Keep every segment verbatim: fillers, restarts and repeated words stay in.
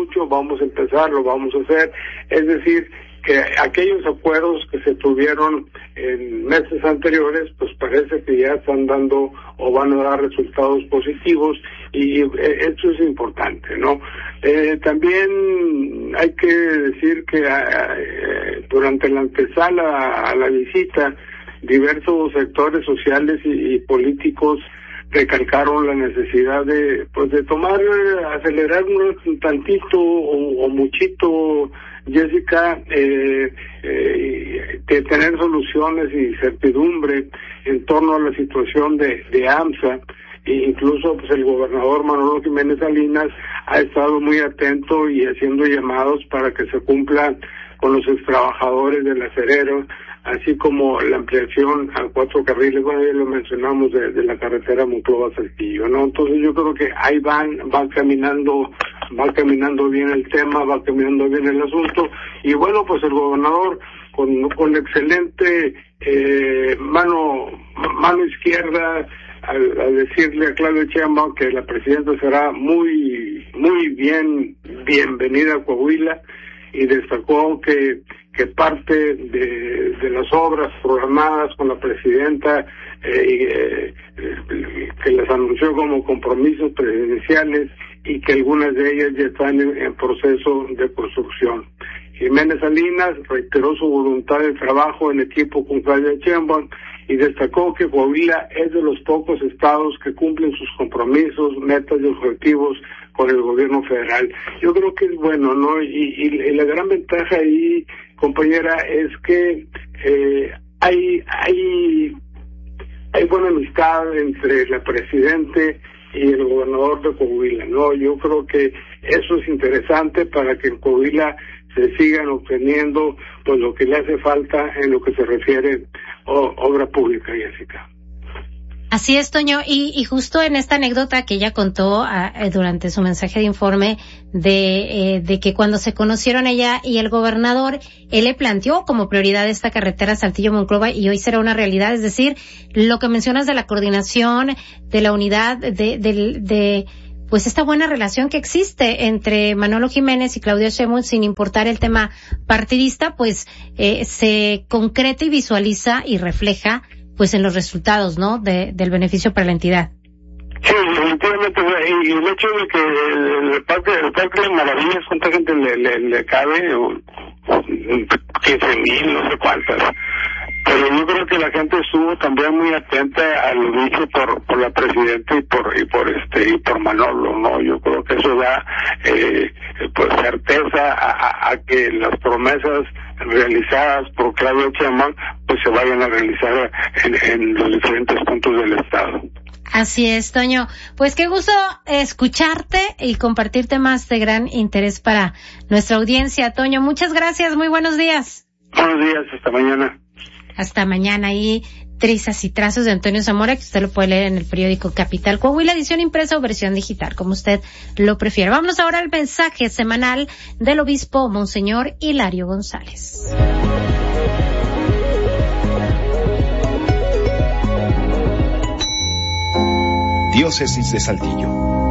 mucho, vamos a empezar, lo vamos a hacer. Es decir, que aquellos acuerdos que se tuvieron en meses anteriores, pues parece que ya están dando o van a dar resultados positivos, y eh, eso es importante, ¿no? Eh, también hay que decir que eh, durante la antesala a la visita, diversos sectores sociales y, y políticos recalcaron la necesidad de, pues, de tomar, acelerar un tantito o, o muchito, Jessica, eh, eh, de tener soluciones y certidumbre en torno a la situación de, de AMSA. E incluso pues el gobernador Manolo Jiménez Salinas ha estado muy atento y haciendo llamados para que se cumpla con los extrabajadores del acerero, así como la ampliación a cuatro carriles, bueno, ya lo mencionamos, de, de la carretera Monclova-Saltillo, ¿no? Entonces yo creo que ahí van, van caminando, va caminando bien el tema, va caminando bien el asunto, y bueno, pues el gobernador con, con excelente eh, mano, mano izquierda, al, al decirle a Claudia Sheinbaum que la presidenta será muy, muy bien, bienvenida a Coahuila, y destacó que que parte de, de las obras programadas con la presidenta, eh, eh, que las anunció como compromisos presidenciales, y que algunas de ellas ya están en, en proceso de construcción. Jiménez Salinas reiteró su voluntad de trabajo en equipo con Claudia Sheinbaum y destacó que Coahuila es de los pocos estados que cumplen sus compromisos, metas y objetivos con el gobierno federal. Yo creo que es bueno, ¿no? Y, y, y la gran ventaja ahí, compañera, es que eh, hay hay hay buena amistad entre la presidente y el gobernador de Coahuila, ¿no? Yo creo que eso es interesante para que en Coahuila se sigan obteniendo pues lo que le hace falta en lo que se refiere a obra pública, Jessica. Así es, Toño, y, y justo en esta anécdota que ella contó a, eh, durante su mensaje de informe de, eh, de que cuando se conocieron ella y el gobernador, él le planteó como prioridad esta carretera Saltillo-Monclova, y hoy será una realidad. Es decir, lo que mencionas de la coordinación, de la unidad, de, de, de, de pues esta buena relación que existe entre Manolo Jiménez y Claudia Sheinbaum, sin importar el tema partidista, pues eh, se concreta y visualiza y refleja pues en los resultados, ¿no?, de, del beneficio para la entidad. Sí, definitivamente, y el hecho de que el parque, el parque de Maravillas, ¿cuánta gente le, le, le cabe? quince mil, no sé cuántas. Pero yo creo que la gente estuvo también muy atenta a lo dicho por por la presidenta y por y por este y por Manolo, ¿no? Yo creo que eso da eh, pues certeza a, a, a que las promesas realizadas por Claudia Sheinbaum pues se vayan a realizar en, en los diferentes puntos del estado. Así es, Toño. Pues qué gusto escucharte y compartir temas de gran interés para nuestra audiencia. Toño, muchas gracias, muy buenos días. Buenos días, hasta mañana. Hasta mañana. Y trizas y trazos de Antonio Zamora, que usted lo puede leer en el periódico Capital Coahuila, edición impresa o versión digital, como usted lo prefiera. Vámonos ahora al mensaje semanal del obispo Monseñor Hilario González. Diócesis de Saltillo.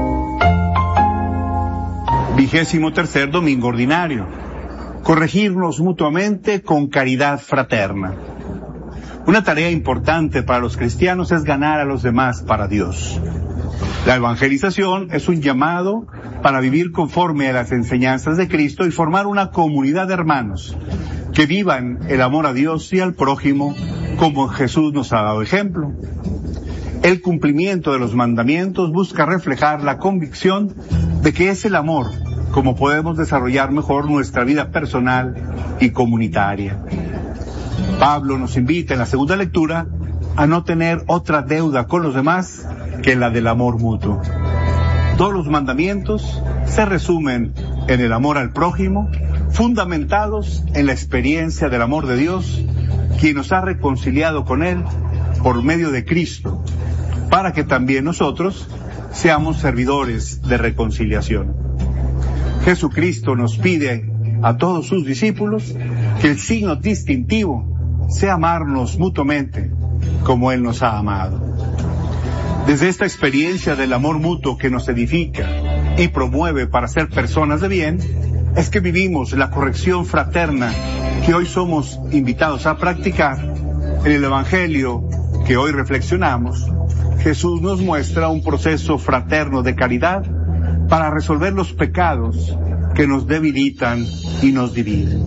Vigésimo tercer domingo ordinario. Corregirnos mutuamente con caridad fraterna. Una tarea importante para los cristianos es ganar a los demás para Dios. La evangelización es un llamado para vivir conforme a las enseñanzas de Cristo y formar una comunidad de hermanos que vivan el amor a Dios y al prójimo como Jesús nos ha dado ejemplo. El cumplimiento de los mandamientos busca reflejar la convicción de que es el amor como podemos desarrollar mejor nuestra vida personal y comunitaria. Pablo nos invita en la segunda lectura a no tener otra deuda con los demás que la del amor mutuo. Todos los mandamientos se resumen en el amor al prójimo, fundamentados en la experiencia del amor de Dios, quien nos ha reconciliado con Él por medio de Cristo, para que también nosotros seamos servidores de reconciliación. Jesucristo nos pide a todos sus discípulos que el signo distintivo sea amarnos mutuamente como Él nos ha amado. Desde esta experiencia del amor mutuo que nos edifica y promueve para ser personas de bien, es que vivimos la corrección fraterna que hoy somos invitados a practicar. En el Evangelio que hoy reflexionamos, Jesús nos muestra un proceso fraterno de caridad para resolver los pecados que nos debilitan y nos dividen.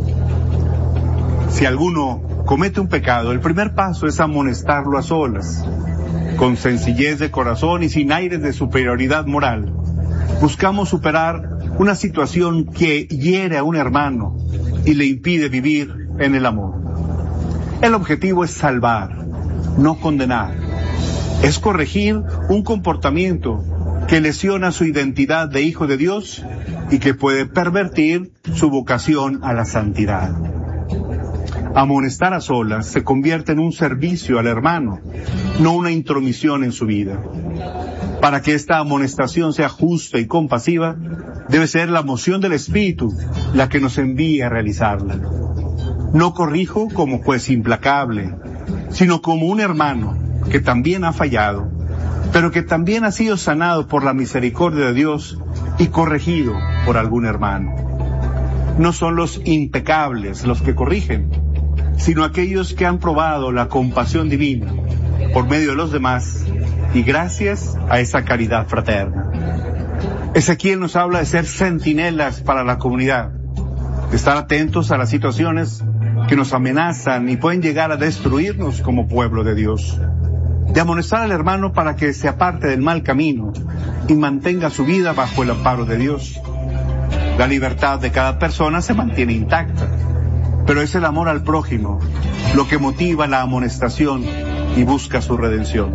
Si alguno comete un pecado, el primer paso es amonestarlo a solas, con sencillez de corazón y sin aires de superioridad moral. Buscamos superar una situación que hiere a un hermano y le impide vivir en el amor. El objetivo es salvar, no condenar. Es corregir un comportamiento que lesiona su identidad de hijo de Dios y que puede pervertir su vocación a la santidad. Amonestar a solas se convierte en un servicio al hermano, no una intromisión en su vida. Para que esta amonestación sea justa y compasiva, debe ser la moción del Espíritu la que nos envíe a realizarla. No corrijo como juez implacable, sino como un hermano que también ha fallado, pero que también ha sido sanado por la misericordia de Dios y corregido por algún hermano. No son los impecables los que corrigen, sino aquellos que han probado la compasión divina por medio de los demás y gracias a esa caridad fraterna. Ezequiel nos habla de ser centinelas para la comunidad, de estar atentos a las situaciones que nos amenazan y pueden llegar a destruirnos como pueblo de Dios, de amonestar al hermano para que se aparte del mal camino y mantenga su vida bajo el amparo de Dios. La libertad de cada persona se mantiene intacta, pero es el amor al prójimo lo que motiva la amonestación y busca su redención.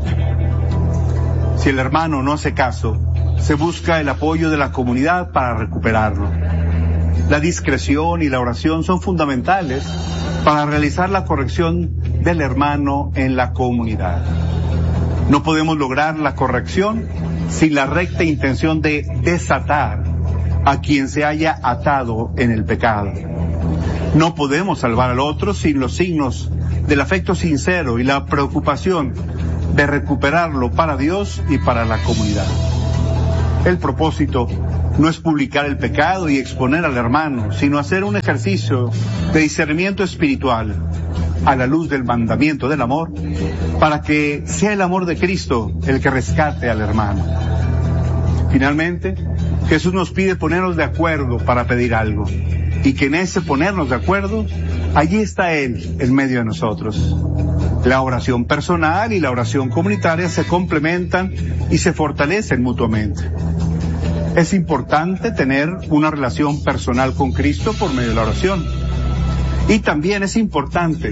Si el hermano no hace caso, se busca el apoyo de la comunidad para recuperarlo. La discreción y la oración son fundamentales para realizar la corrección del hermano en la comunidad. No podemos lograr la corrección sin la recta intención de desatar a quien se haya atado en el pecado. No podemos salvar al otro sin los signos del afecto sincero y la preocupación de recuperarlo para Dios y para la comunidad. El propósito no es publicar el pecado y exponer al hermano, sino hacer un ejercicio de discernimiento espiritual a la luz del mandamiento del amor, para que sea el amor de Cristo el que rescate al hermano. Finalmente, Jesús nos pide ponernos de acuerdo para pedir algo, y que en ese ponernos de acuerdo, allí está Él en medio de nosotros. La oración personal y la oración comunitaria se complementan y se fortalecen mutuamente. Es importante tener una relación personal con Cristo por medio de la oración. Y también es importante